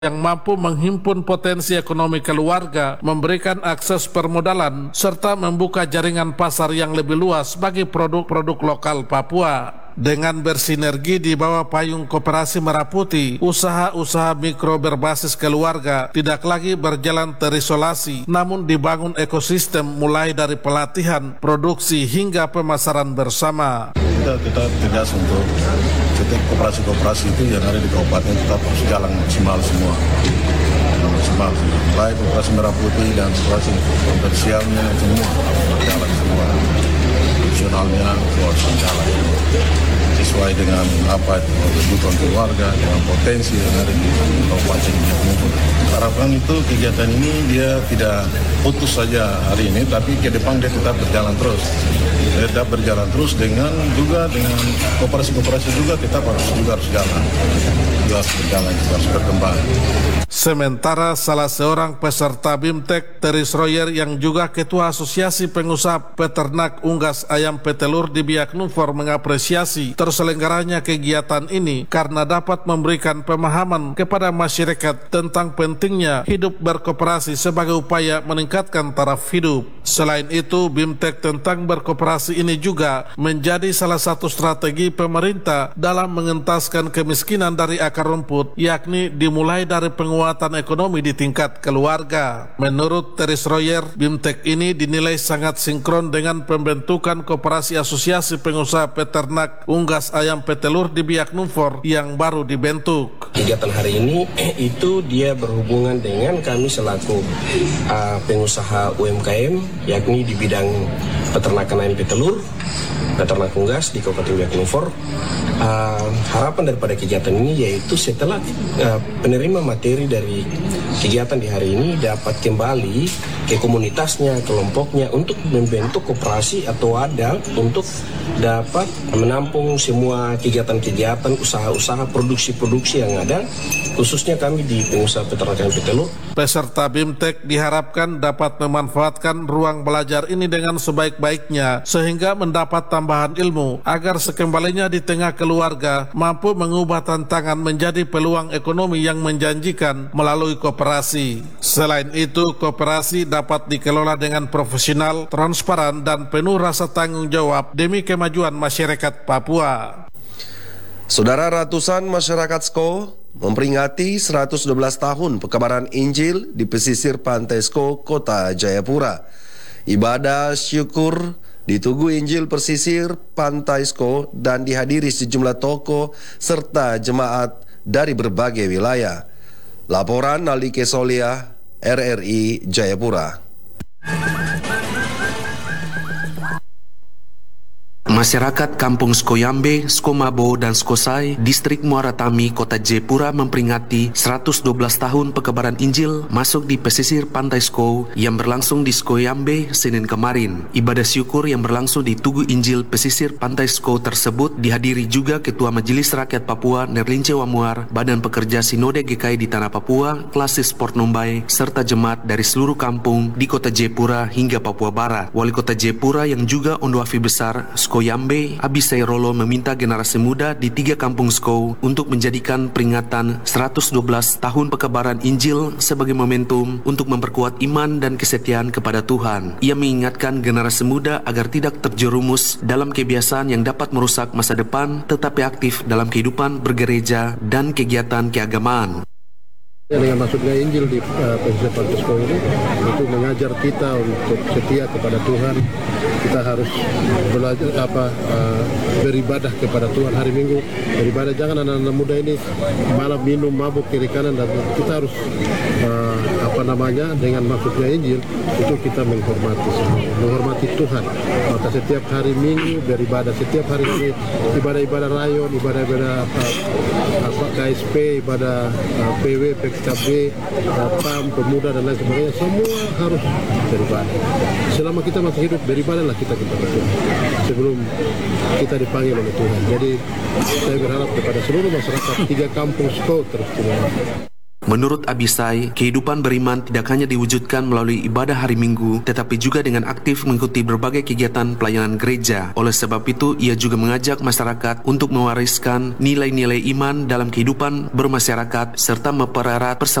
yang mampu menghimpun potensi ekonomi keluarga, memberikan akses permodalan, serta membuka jaringan pasar yang lebih luas bagi produk-produk lokal Papua. Dengan bersinergi di bawah payung Koperasi Merah Putih, usaha-usaha mikro berbasis keluarga tidak lagi berjalan terisolasi, namun dibangun ekosistem mulai dari pelatihan, produksi hingga pemasaran bersama. Kita tegas untuk setiap koperasi-koperasi itu yang ada di kabupaten tetap harus jalan maksimal semua. Baik Koperasi Merah Putih dan koperasi komersialnya semua berjalan semua. Fungsionalnya harus jalan sesuai dengan apa kebutuhan keluarga, dengan potensi yang ada di kabupaten. Harapan itu kegiatan ini dia tidak putus saja hari ini, tapi ke depan dia tetap berjalan terus. Tetap berjalan terus dengan koperasi-koperasi juga tetap harus jalan. Juga harus berjalan, juga harus berkembang. Sementara salah seorang peserta BIMTEK, Teris Royer, yang juga Ketua Asosiasi Pengusaha Peternak Unggas Ayam Petelur di Biak Numfor, mengapresiasi terselenggaranya kegiatan ini karena dapat memberikan pemahaman kepada masyarakat tentang pentingnya hidup berkoperasi sebagai upaya meningkatkan taraf hidup. Selain itu, BIMTEK tentang berkoperasi ini juga menjadi salah satu strategi pemerintah dalam mengentaskan kemiskinan dari akar rumput, yakni dimulai dari penguatan ekonomi di tingkat keluarga. Menurut Teris Royer, BIMTEK ini dinilai sangat sinkron dengan pembentukan Koperasi Asosiasi Pengusaha Peternak Unggas Ayam Petelur di Biak Numfor yang baru dibentuk. Kegiatan hari ini itu dia berhubungan dengan kami selaku pengusaha UMKM, yakni di bidang peternakan ayam petelur, peternak unggas di Kabupaten Biak Numfor. Harapan daripada kegiatan ini yaitu setelah penerima materi dari kegiatan di hari ini dapat kembali ke komunitasnya, kelompoknya untuk membentuk koperasi atau wadah untuk dapat menampung semua kegiatan-kegiatan, usaha-usaha, produksi-produksi yang ada, khususnya kami di pengusaha peternakan ayam petelur. Peserta BIMTEK diharapkan dapat memanfaatkan ruang belajar ini dengan sebaik-baiknya sehingga mendapat tambahan ilmu agar sekembalinya di tengah keluarga mampu mengubah tantangan menjadi peluang ekonomi yang menjanjikan melalui koperasi. Selain itu, koperasi dapat dikelola dengan profesional, transparan, dan penuh rasa tanggung jawab demi kemajuan masyarakat Papua. Saudara, ratusan masyarakat Sko memperingati 112 tahun pekabaran Injil di pesisir Pantai Sko, Kota Jayapura. Ibadah syukur di Tugu Injil Pesisir Pantai Sko dan dihadiri sejumlah tokoh serta jemaat dari berbagai wilayah. Laporan Nalike Solia, RRI Jayapura. Masyarakat Kampung Skoyambe, Skomabo, dan Skosai, Distrik Muara Tami, Kota Jayapura memperingati 112 tahun pekabaran Injil masuk di pesisir Pantai Sko yang berlangsung di Skoyambe Senin kemarin. Ibadah syukur yang berlangsung di Tugu Injil Pesisir Pantai Sko tersebut dihadiri juga Ketua Majelis Rakyat Papua Nerlince Wamuar, Badan Pekerja Sinode GKI di Tanah Papua, Klasis Port Numbai, serta jemaat dari seluruh kampung di Kota Jayapura hingga Papua Barat. Wali Kota Jayapura yang juga Ondoafi Besar Skoyambe, Abisai Rolo, meminta generasi muda di 3 kampung Sko untuk menjadikan peringatan 112 tahun pekabaran Injil sebagai momentum untuk memperkuat iman dan kesetiaan kepada Tuhan. Ia mengingatkan generasi muda agar tidak terjerumus dalam kebiasaan yang dapat merusak masa depan, tetapi aktif dalam kehidupan bergereja dan kegiatan keagamaan. Dengan masuknya Injil di pesisir Pantai Sko ini itu mengajar kita untuk setia kepada Tuhan. Kita harus belajar beribadah kepada Tuhan hari Minggu. Beribadah, jangan anak-anak muda ini malam minum mabuk kiri kanan, dan kita harus dengan masuknya Injil itu kita menghormati Tuhan. Maka setiap hari Minggu beribadah, setiap hari ini ibadah-ibadah rayon, ibadah-ibadah KSP, ibadah PW, PKB, PAM, pemuda dan lain sebagainya, semua harus beribadah. Selama kita masih hidup, beribadahlah kita kepada Tuhan sebelum kita dipanggil oleh Tuhan. Jadi saya berharap kepada seluruh masyarakat 3 kampung Sko terus Menurut Abisai, kehidupan beriman tidak hanya diwujudkan melalui ibadah hari Minggu, tetapi juga dengan aktif mengikuti berbagai kegiatan pelayanan gereja. Oleh sebab itu, ia juga mengajak masyarakat untuk mewariskan nilai-nilai iman dalam kehidupan bermasyarakat serta mempererat persaudaraan